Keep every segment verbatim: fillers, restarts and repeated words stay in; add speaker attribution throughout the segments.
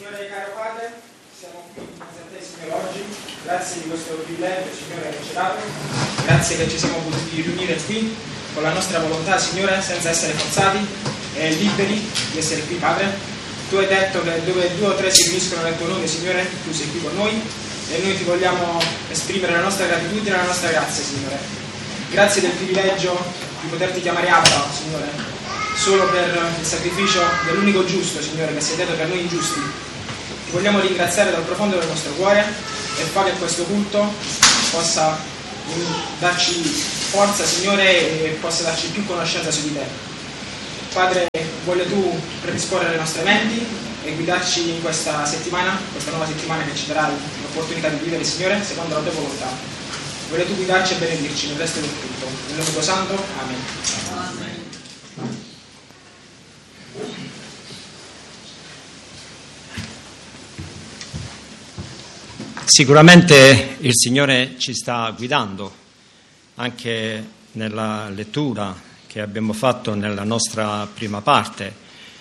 Speaker 1: Signore caro Padre, siamo qui dinanzi a te, Signore, oggi. Grazie di questo privilegio, Signore, che ci hai dato. Grazie che ci siamo potuti riunire qui con la nostra volontà, Signore, senza essere forzati e liberi di essere qui, Padre. Tu hai detto che dove due o tre si riuniscono nel tuo nome, Signore, tu sei qui con noi e noi ti vogliamo esprimere la nostra gratitudine e la nostra grazia, Signore. Grazie del privilegio di poterti chiamare Abba, Signore, solo per il sacrificio dell'unico giusto, Signore, che sei dato per noi ingiusti. Ti vogliamo ringraziare dal profondo del nostro cuore e fa che questo culto possa darci forza, Signore, e possa darci più conoscenza su di te. Padre, voglia tu predisporre le nostre menti e guidarci in questa settimana, questa nuova settimana che ci darà l'opportunità di vivere, Signore, secondo la tua volontà. Voglia tu guidarci e benedirci nel resto del tutto. Nel nome tuo santo. Amen. Amen.
Speaker 2: Sicuramente il Signore ci sta guidando anche nella lettura che abbiamo fatto nella nostra prima parte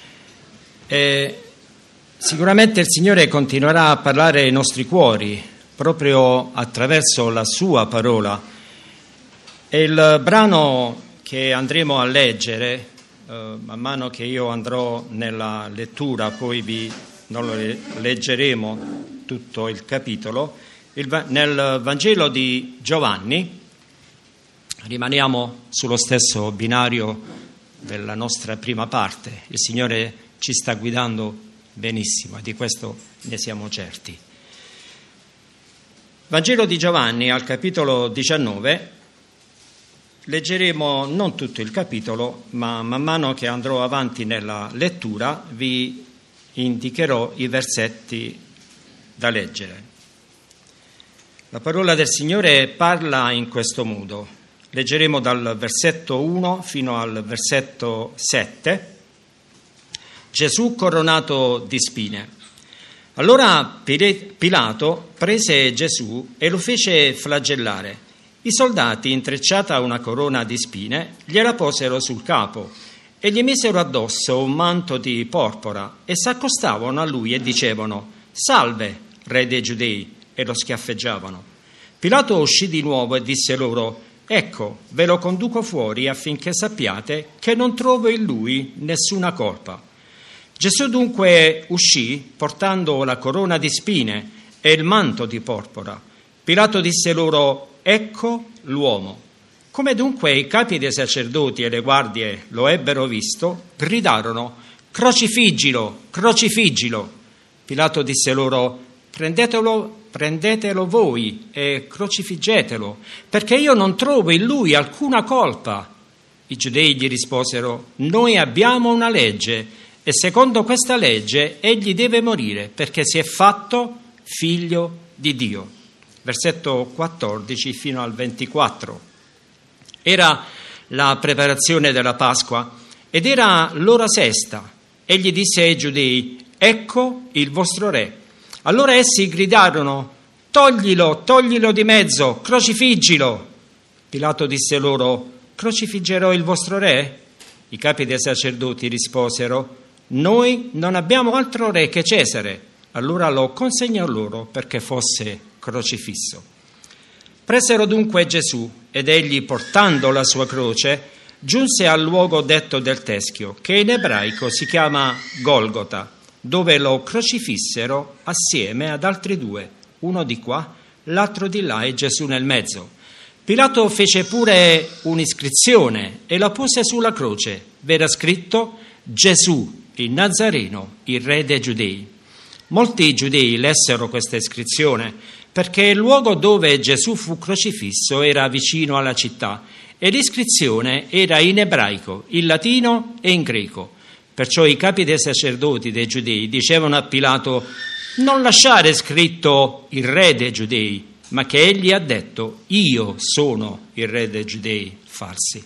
Speaker 2: e sicuramente il Signore continuerà a parlare ai nostri cuori proprio attraverso la sua parola. E il brano che andremo a leggere eh, man mano che io andrò nella lettura, poi vi non lo leggeremo tutto il capitolo, il, nel Vangelo di Giovanni, rimaniamo sullo stesso binario della nostra prima parte. Il Signore ci sta guidando benissimo e di questo ne siamo certi. Vangelo di Giovanni al capitolo diciannove, leggeremo non tutto il capitolo, ma man mano che andrò avanti nella lettura vi indicherò i versetti da leggere. La parola del Signore parla in questo modo. Leggeremo dal versetto uno fino al versetto sette. Gesù coronato di spine. Allora Pilato prese Gesù e lo fece flagellare. I soldati, intrecciata una corona di spine, gliela posero sul capo e gli misero addosso un manto di porpora e s'accostavano a lui e dicevano: «Salve, re dei Giudei», e lo schiaffeggiavano. Pilato uscì di nuovo e disse loro: «Ecco, ve lo conduco fuori affinché sappiate che non trovo in lui nessuna colpa». Gesù dunque uscì portando la corona di spine e il manto di porpora. Pilato disse loro: «Ecco l'uomo». Come dunque i capi dei sacerdoti e le guardie lo ebbero visto, gridarono: «Crocifiggilo, crocifiggilo!» Pilato disse loro: «Prendetelo, prendetelo voi e crocifiggetelo, perché io non trovo in lui alcuna colpa». I giudei gli risposero: «Noi abbiamo una legge e secondo questa legge egli deve morire perché si è fatto figlio di Dio». Versetto quattordici fino al ventiquattro. Era la preparazione della Pasqua ed era l'ora sesta. Egli disse ai giudei: «Ecco il vostro re». Allora essi gridarono: «Toglilo, toglilo di mezzo, crocifiggilo». Pilato disse loro: «Crocifiggerò il vostro re?» I capi dei sacerdoti risposero: «Noi non abbiamo altro re che Cesare». Allora lo consegnò loro perché fosse crocifisso. Presero dunque Gesù ed egli, portando la sua croce, giunse al luogo detto del teschio, che in ebraico si chiama Golgota, dove lo crocifissero assieme ad altri due, uno di qua, l'altro di là e Gesù nel mezzo. Pilato fece pure un'iscrizione e la pose sulla croce. V'era scritto: «Gesù, il Nazareno, il re dei Giudei». Molti giudei lessero questa iscrizione perché il luogo dove Gesù fu crocifisso era vicino alla città e l'iscrizione era in ebraico, in latino e in greco. Perciò i capi dei sacerdoti dei giudei dicevano a Pilato: «Non lasciare scritto il re dei giudei, ma che egli ha detto: io sono il re dei giudei», falsi.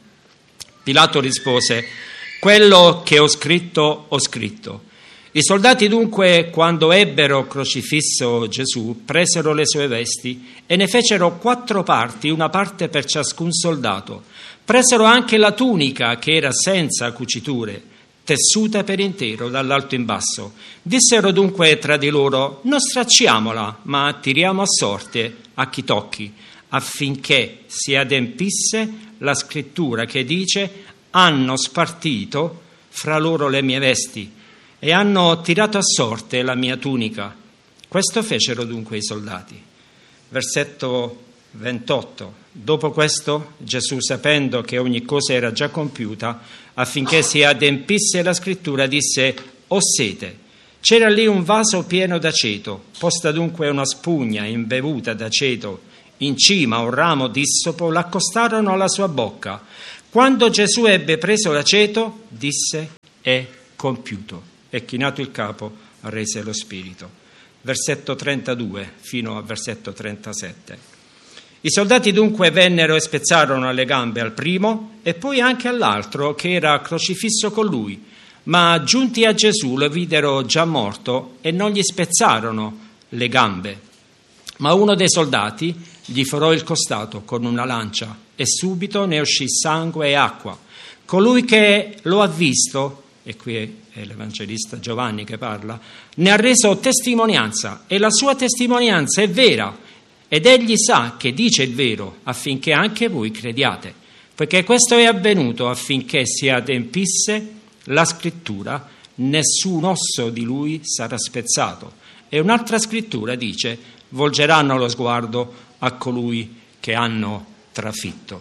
Speaker 2: Pilato rispose: «Quello che ho scritto, ho scritto». I soldati dunque, quando ebbero crocifisso Gesù, presero le sue vesti e ne fecero quattro parti, una parte per ciascun soldato. Presero anche la tunica che era senza cuciture, tessuta per intero dall'alto in basso. Dissero dunque tra di loro: non stracciamola, ma tiriamo a sorte a chi tocchi, affinché si adempisse la scrittura che dice: hanno spartito fra loro le mie vesti e hanno tirato a sorte la mia tunica. Questo fecero dunque i soldati. Versetto ventotto. Dopo questo, Gesù, sapendo che ogni cosa era già compiuta, affinché si adempisse la scrittura, disse: ho sete. C'era lì un vaso pieno d'aceto, posta dunque una spugna imbevuta d'aceto in cima un ramo d'issopo, l'accostarono alla sua bocca. Quando Gesù ebbe preso l'aceto, disse: è compiuto. E chinato il capo, rese lo spirito. Versetto trentadue fino al versetto trentasette. I soldati dunque vennero e spezzarono le gambe al primo e poi anche all'altro che era crocifisso con lui, ma giunti a Gesù lo videro già morto e non gli spezzarono le gambe. Ma uno dei soldati gli forò il costato con una lancia e subito ne uscì sangue e acqua. Colui che lo ha visto, e qui è l'Evangelista Giovanni che parla, ne ha reso testimonianza e la sua testimonianza è vera. Ed egli sa che dice il vero, affinché anche voi crediate, poiché questo è avvenuto affinché si adempisse la scrittura: nessun osso di lui sarà spezzato. E un'altra scrittura dice: volgeranno lo sguardo a colui che hanno trafitto.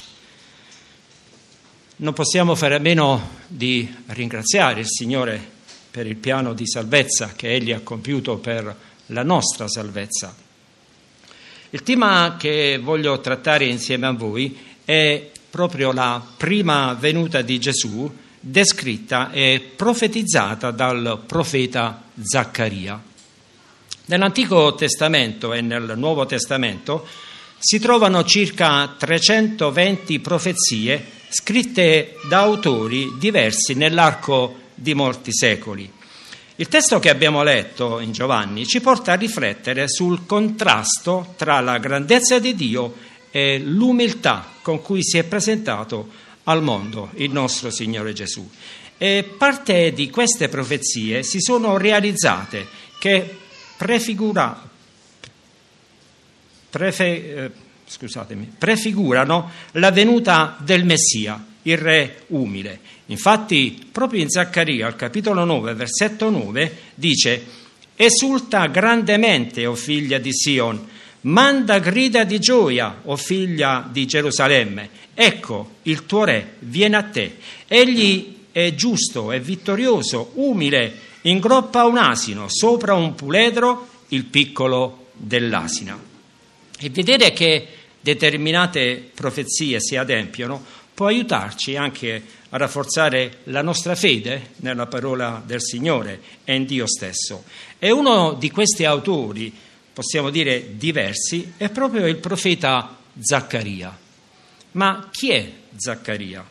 Speaker 2: Non possiamo fare a meno di ringraziare il Signore per il piano di salvezza che Egli ha compiuto per la nostra salvezza. Il tema che voglio trattare insieme a voi è proprio la prima venuta di Gesù, descritta e profetizzata dal profeta Zaccaria. Nell'Antico Testamento e nel Nuovo Testamento si trovano circa trecentoventi profezie scritte da autori diversi nell'arco di molti secoli. Il testo che abbiamo letto in Giovanni ci porta a riflettere sul contrasto tra la grandezza di Dio e l'umiltà con cui si è presentato al mondo il nostro Signore Gesù. E parte di queste profezie si sono realizzate che prefigura, prefe, eh, scusatemi, prefigurano la venuta del Messia, il Re umile. Infatti, proprio in Zaccaria, al capitolo nove, versetto nove, dice: esulta grandemente, o figlia di Sion, manda grida di gioia, o figlia di Gerusalemme. Ecco, il tuo Re viene a te. Egli è giusto, è vittorioso, umile, ingroppa un asino, sopra un puledro il piccolo dell'asina. E vedere che determinate profezie si adempiono può aiutarci anche a rafforzare la nostra fede nella parola del Signore e in Dio stesso. E uno di questi autori, possiamo dire diversi, è proprio il profeta Zaccaria. Ma chi è Zaccaria?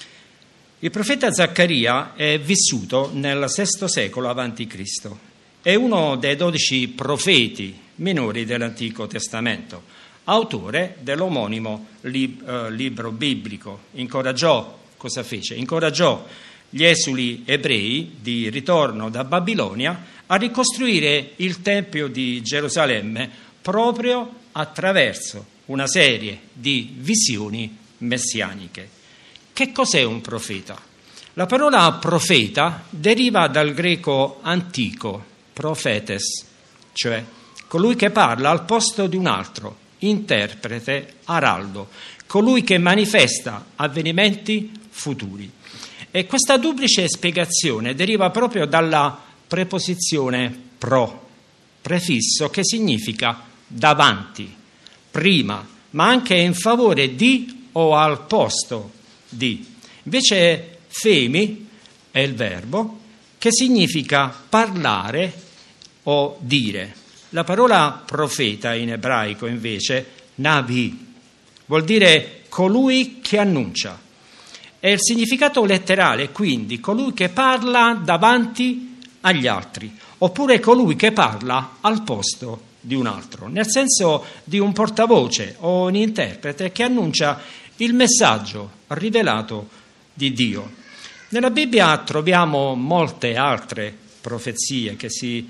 Speaker 2: Il profeta Zaccaria è vissuto nel sesto secolo avanti Cristo. È uno dei dodici profeti minori dell'Antico Testamento, autore dell'omonimo lib- eh, libro biblico. Incoraggiò Cosa fece? Incoraggiò gli esuli ebrei di ritorno da Babilonia a ricostruire il Tempio di Gerusalemme proprio attraverso una serie di visioni messianiche. Che cos'è un profeta? La parola profeta deriva dal greco antico, prophetes, cioè colui che parla al posto di un altro, interprete, araldo, colui che manifesta avvenimenti futuri. E questa duplice spiegazione deriva proprio dalla preposizione pro, prefisso che significa davanti, prima, ma anche in favore di o al posto di. Invece femi è il verbo che significa parlare o dire. La parola profeta in ebraico invece, navi, vuol dire colui che annuncia. E il significato letterale è quindi colui che parla davanti agli altri, oppure colui che parla al posto di un altro, nel senso di un portavoce o un interprete che annuncia il messaggio rivelato di Dio. Nella Bibbia troviamo molte altre profezie che si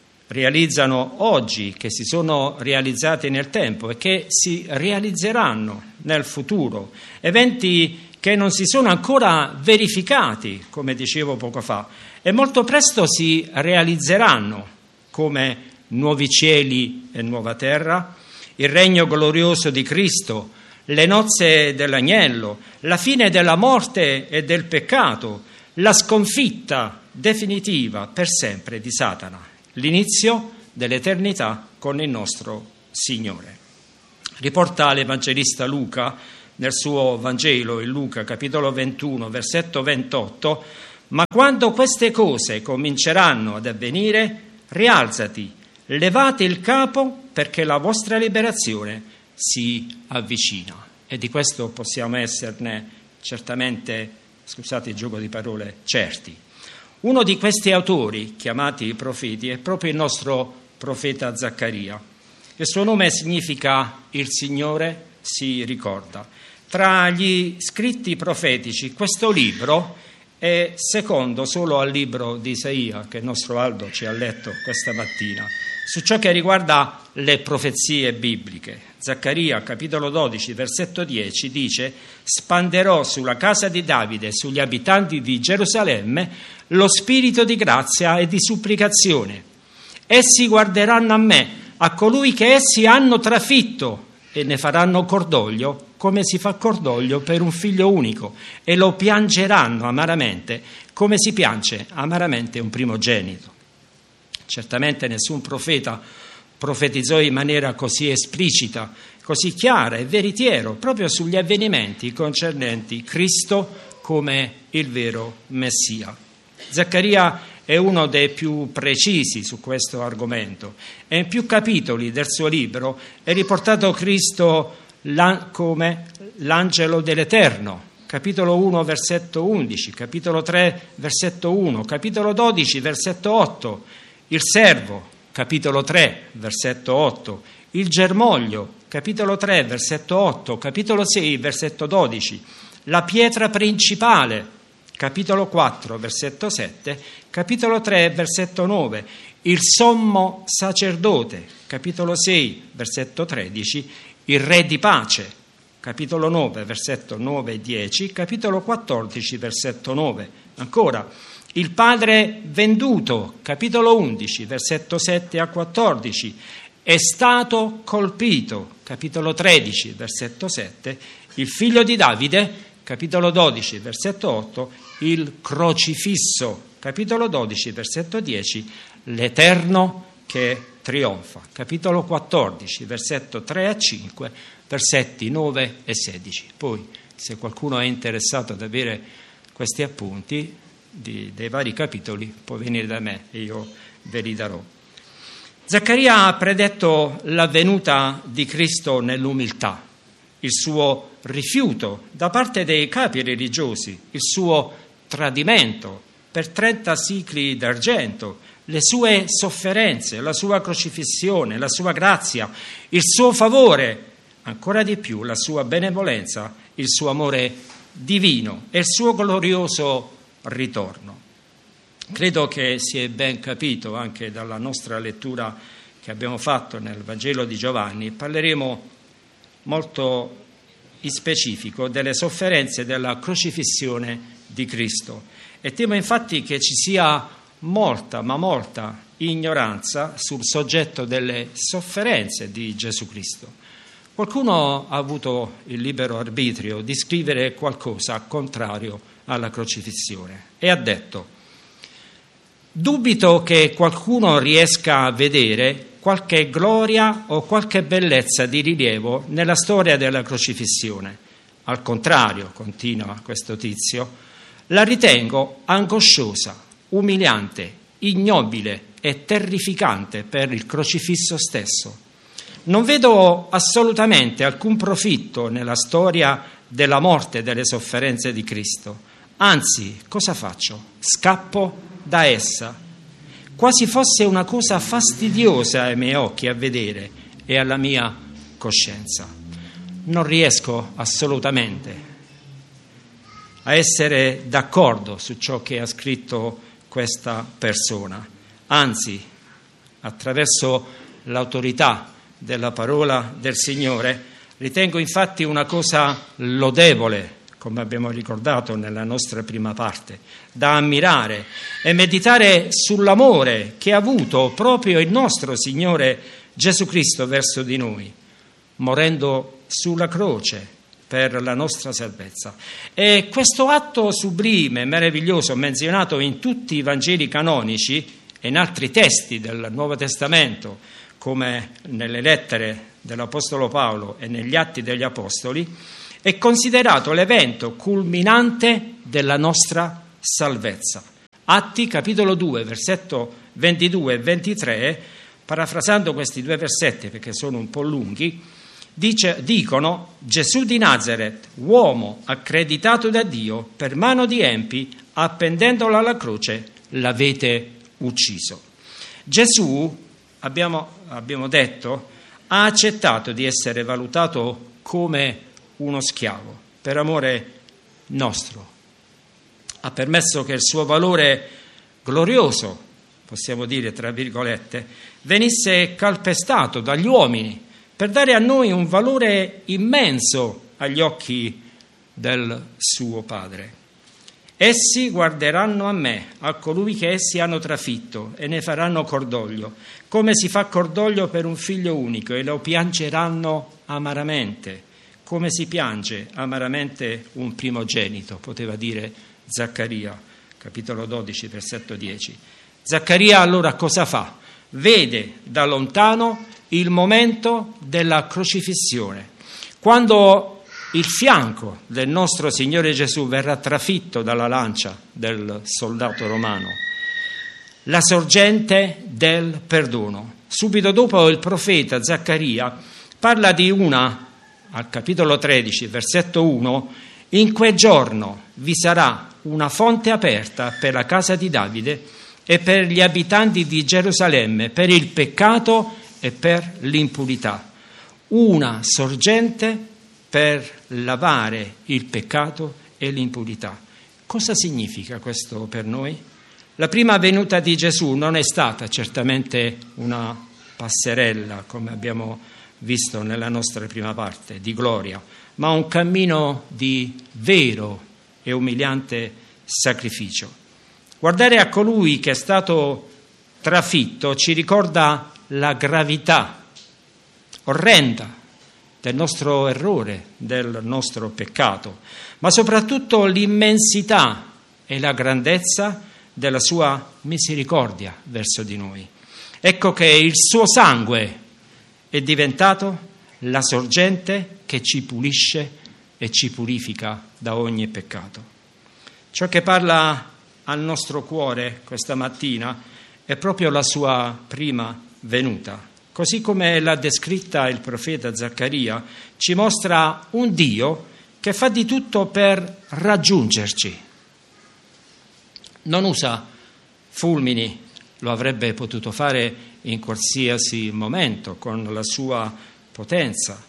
Speaker 2: realizzano oggi, che si sono realizzate nel tempo e che si realizzeranno nel futuro, eventi che non si sono ancora verificati, come dicevo poco fa, e molto presto si realizzeranno, come nuovi cieli e nuova terra, il regno glorioso di Cristo, le nozze dell'agnello, la fine della morte e del peccato, la sconfitta definitiva per sempre di Satana, l'inizio dell'eternità con il nostro Signore. Riporta l'Evangelista Luca nel suo Vangelo, in Luca capitolo ventuno, versetto ventotto: «Ma quando queste cose cominceranno ad avvenire, rialzati, levate il capo, perché la vostra liberazione si avvicina». E di questo possiamo esserne certamente, scusate il gioco di parole, certi. Uno di questi autori, chiamati profeti, è proprio il nostro profeta Zaccaria. Il suo nome significa «il Signore si ricorda». Tra gli scritti profetici, questo libro è secondo solo al libro di Isaia, che il nostro Aldo ci ha letto questa mattina, su ciò che riguarda le profezie bibliche. Zaccaria, capitolo dodici, versetto dieci, dice: «Spanderò sulla casa di Davide e sugli abitanti di Gerusalemme lo spirito di grazia e di supplicazione. Essi guarderanno a me, a colui che essi hanno trafitto, e ne faranno cordoglio come si fa cordoglio per un figlio unico, e lo piangeranno amaramente come si piange amaramente un primogenito». Certamente nessun profeta profetizzò in maniera così esplicita, così chiara e veritiero proprio sugli avvenimenti concernenti Cristo come il vero Messia. Zaccaria è uno dei più precisi su questo argomento, e in più capitoli del suo libro è riportato Cristo come l'angelo dell'Eterno, capitolo uno, versetto undici, capitolo tre, versetto uno, capitolo dodici, versetto otto, il servo, capitolo tre, versetto otto, il germoglio, capitolo tre, versetto otto, capitolo sei, versetto dodici, la pietra principale, capitolo quattro, versetto sette, capitolo tre, versetto nove, il sommo sacerdote, capitolo sei, versetto tredici, il re di pace, capitolo nove, versetto nove e dieci, capitolo quattordici, versetto nove, ancora il padre venduto, capitolo undici, versetto sette a quattordici, è stato colpito, capitolo tredici, versetto sette, il figlio di Davide, capitolo dodici, versetto otto, il crocifisso, capitolo dodici, versetto dieci, l'Eterno che trionfa, capitolo quattordici, versetto tre a cinque, versetti nove e sedici. Poi, se qualcuno è interessato ad avere questi appunti di, dei vari capitoli, può venire da me e io ve li darò. Zaccaria ha predetto la venuta di Cristo nell'umiltà, il suo rifiuto da parte dei capi religiosi, il suo tradimento per trenta sicli d'argento, le sue sofferenze, la sua crocifissione, la sua grazia, il suo favore, ancora di più la sua benevolenza, il suo amore divino e il suo glorioso ritorno. Credo che si è ben capito anche dalla nostra lettura che abbiamo fatto nel Vangelo di Giovanni. Parleremo molto in specifico delle sofferenze della crocifissione di Cristo, e temo infatti che ci sia molta, ma molta ignoranza sul soggetto delle sofferenze di Gesù Cristo. Qualcuno ha avuto il libero arbitrio di scrivere qualcosa contrario alla crocifissione e ha detto: dubito che qualcuno riesca a vedere qualche gloria o qualche bellezza di rilievo nella storia della crocifissione. Al contrario, continua questo tizio, la ritengo angosciosa, umiliante, ignobile e terrificante per il crocifisso stesso. Non vedo assolutamente alcun profitto nella storia della morte e delle sofferenze di Cristo. Anzi, cosa faccio? Scappo da essa, quasi fosse una cosa fastidiosa ai miei occhi a vedere e alla mia coscienza. Non riesco assolutamente a essere d'accordo su ciò che ha scritto questa persona. Anzi, attraverso l'autorità della parola del Signore, ritengo infatti una cosa lodevole, come abbiamo ricordato nella nostra prima parte, da ammirare e meditare sull'amore che ha avuto proprio il nostro Signore Gesù Cristo verso di noi, morendo sulla croce per la nostra salvezza. E questo atto sublime, meraviglioso, menzionato in tutti i Vangeli canonici e in altri testi del Nuovo Testamento, come nelle lettere dell'Apostolo Paolo e negli Atti degli Apostoli, è considerato l'evento culminante della nostra salvezza. Atti, capitolo due, versetto ventidue e ventitré, parafrasando questi due versetti perché sono un po' lunghi, dice, dicono: Gesù di Nazaret, uomo accreditato da Dio per mano di empi, appendendolo alla croce, l'avete ucciso. Gesù, abbiamo, abbiamo detto, ha accettato di essere valutato come uno schiavo per amore nostro. Ha permesso che il suo valore glorioso, possiamo dire tra virgolette, venisse calpestato dagli uomini per dare a noi un valore immenso agli occhi del suo Padre. Essi guarderanno a me, a colui che essi hanno trafitto, e ne faranno cordoglio, come si fa cordoglio per un figlio unico, e lo piangeranno amaramente, come si piange amaramente un primogenito, poteva dire Zaccaria, capitolo dodici, versetto dieci. Zaccaria allora cosa fa? Vede da lontano il momento della crocifissione, quando il fianco del nostro Signore Gesù verrà trafitto dalla lancia del soldato romano, la sorgente del perdono. Subito dopo il profeta Zaccaria parla di una, al capitolo tredici, versetto uno, in quel giorno vi sarà una fonte aperta per la casa di Davide e per gli abitanti di Gerusalemme, per il peccato e per l'impurità. Una sorgente per lavare il peccato e l'impurità. Cosa significa questo per noi? La prima venuta di Gesù non è stata certamente una passerella, come abbiamo visto nella nostra prima parte, di gloria, ma un cammino di vero e umiliante sacrificio. Guardare a colui che è stato trafitto ci ricorda la gravità orrenda del nostro errore, del nostro peccato, ma soprattutto l'immensità e la grandezza della sua misericordia verso di noi. Ecco che il suo sangue è diventato la sorgente che ci pulisce e ci purifica da ogni peccato. Ciò che parla al nostro cuore questa mattina è proprio la sua prima venuta. Così come l'ha descritta il profeta Zaccaria, ci mostra un Dio che fa di tutto per raggiungerci. Non usa fulmini, lo avrebbe potuto fare in qualsiasi momento con la sua potenza.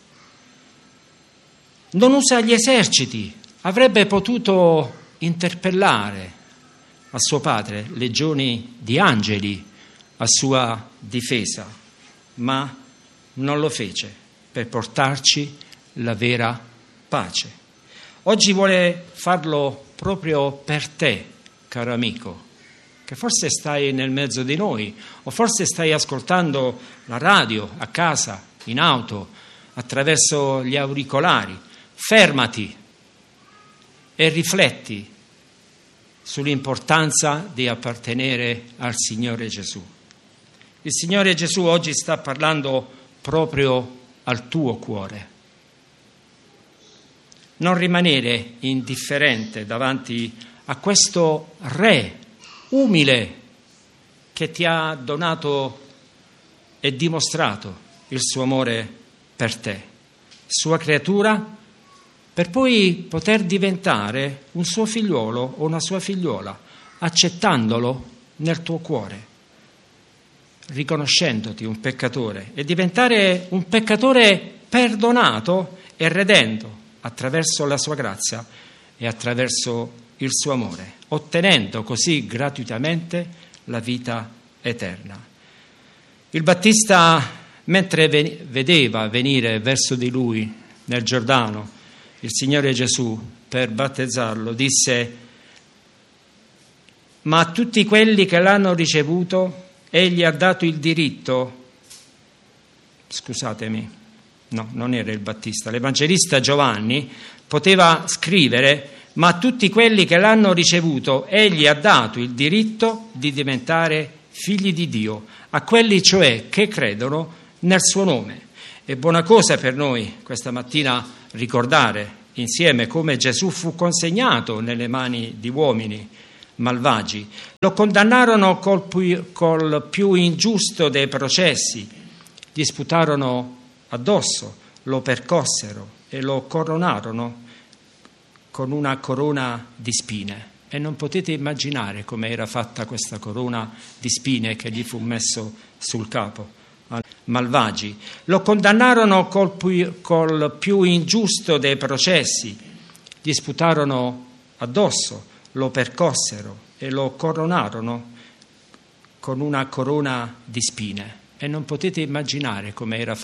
Speaker 2: Non usa gli eserciti, avrebbe potuto interpellare a suo padre legioni di angeli a sua difesa, ma non lo fece per portarci la vera pace. Oggi vuole farlo proprio per te, caro amico, che forse stai nel mezzo di noi, o forse stai ascoltando la radio a casa, in auto, attraverso gli auricolari. Fermati e rifletti sull'importanza di appartenere al Signore Gesù. Il Signore Gesù oggi sta parlando proprio al tuo cuore. Non rimanere indifferente davanti a questo Re umile che ti ha donato e dimostrato il suo amore per te, sua creatura, per poi poter diventare un suo figliuolo o una sua figliuola, accettandolo nel tuo cuore, riconoscendoti un peccatore e diventare un peccatore perdonato e redento attraverso la sua grazia, e attraverso il suo amore, ottenendo così gratuitamente la vita eterna. Il Battista, mentre vedeva venire verso di lui nel Giordano il Signore Gesù per battezzarlo, disse: ma a tutti quelli che l'hanno ricevuto egli ha dato il diritto, scusatemi, no, non era il Battista, l'Evangelista Giovanni poteva scrivere: ma a tutti quelli che l'hanno ricevuto egli ha dato il diritto di diventare figli di Dio, a quelli cioè che credono nel suo nome. È buona cosa per noi questa mattina ricordare insieme come Gesù fu consegnato nelle mani di uomini malvagi. Lo condannarono col più, col più ingiusto dei processi, gli sputarono addosso, lo percossero e lo coronarono con una corona di spine. E non potete immaginare come era fatta questa corona di spine che gli fu messo sul capo. Malvagi. Lo condannarono col più, col più ingiusto dei processi, gli sputarono addosso, lo percossero e lo coronarono con una corona di spine. E non potete immaginare come era fatta